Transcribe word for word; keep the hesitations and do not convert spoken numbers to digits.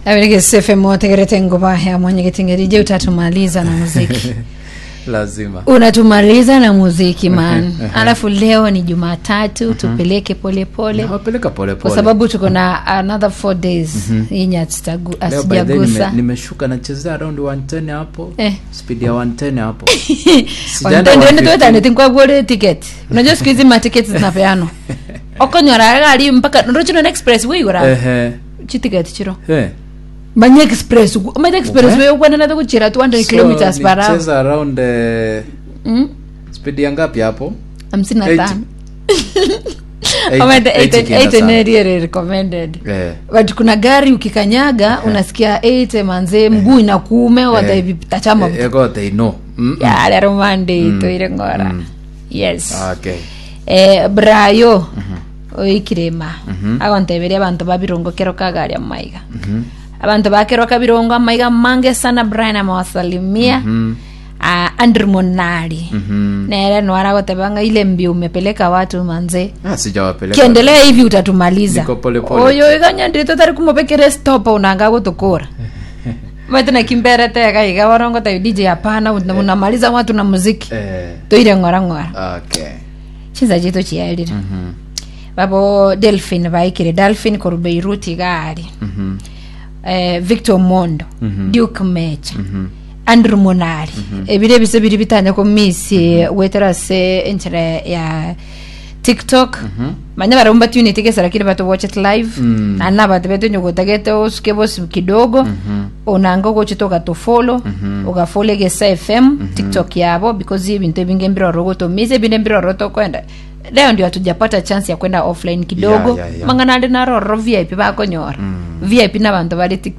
Abirige sefe mote gerete ngoba ya mwenye getingeri je utatumaliza na muziki. Lazima. Unatumaliza na muziki man. Alafu leo ni Jumatatu, tupeleke pole pole. Na peleka pole pole. Kwa sababu tuko na another four days yenye tutagu asijagusa. Nimeshuka na cheza around one ten hapo. Eh. Speed ya one ten hapo. Sijaenda ndio ndio tani tinkwa gole ticket. Unajua siku hizi ma tickets zinapeano. Okonyora gari mpaka Rochino Express wewe gora. Eh. Chi ticket chiro. Eh. Manya Express, Manya Express wewe uko na kuchira two hundred kilometers per hour. So cheza around eh mm? Speed ya ngapi hapo? hamsini na tano. Amende eight neri recommended. Eh. But kuna gari ukikanyaga unasikia eight manze mguu inakuume wada hivi tachama. Ego they know. Ya le romande to ile ngora. Yes. Okay. Eh Brayo. Oikirema. Agonteberia abantu babirongo kero kagari amaiga. Mhm. Abantu bakero kabirongo amaiga mange sana Brian amawasalimia. Mhm. Uh, Andrew Monari. Mhm. Nere nwara gotebanga ile mbi umepeleka watu manze. Ah sijawapeleka. Kiendelea hivi utatumaliza. Niko pole pole. Oyo iganya ndito tari kumopekere stop unanga gutokora. Mate na kimbere tega iga warongo ta D J hapana unamaliza watu na muziki. Eh. Toire ngora ngora. Okay. Chiza jito chialira. Mhm. Babo Delphine baikire Delphine ko Beirut igari. Mhm. Eh Victor Mondo, mm-hmm. Duke Mecha. Mhm. Andrew Monari. Mm-hmm. Ebire bise biri bitanya ko miss mm-hmm. weterase entre ya TikTok. Mm-hmm. Manya barumba tuni tike sarakire bato watch it live. Mm-hmm. Ana bato beto nyugo tagete oskebo kidogo. Mm-hmm. Onanga ko chitoka to follow. Mm-hmm. Oga follow ge S F M mm-hmm. TikTok yabo because ibintu bingembiro rogoto mize binembiro roto kwenda. Leo ndio hatujapata chance ya kwenda offline kidogo. Yeah, yeah, yeah. Mangana ndi naro V I P bako nyora. Mm. V I P na bantu bali